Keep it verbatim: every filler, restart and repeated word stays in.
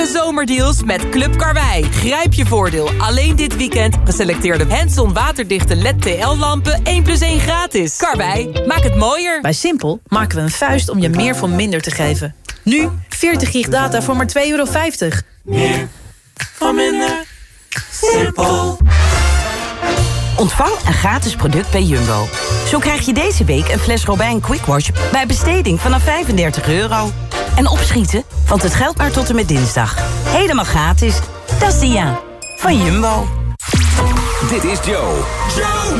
Zomerdeals met Club Karwei. Grijp je voordeel. Alleen dit weekend geselecteerde Hanson waterdichte L E D T L-lampen één plus één gratis. Karwei, maak het mooier. Bij Simpel maken we een vuist om je meer voor minder te geven. Nu veertig gig data voor maar twee euro vijftig. Meer voor minder. Simpel. Ontvang een gratis product bij Jumbo. Zo krijg je deze week een fles Robijn Quick Wash bij besteding vanaf vijfendertig euro. En opschieten, want het geldt maar tot en met dinsdag. Helemaal gratis. Dat is Dia van Jumbo. Dit is Joe. Joe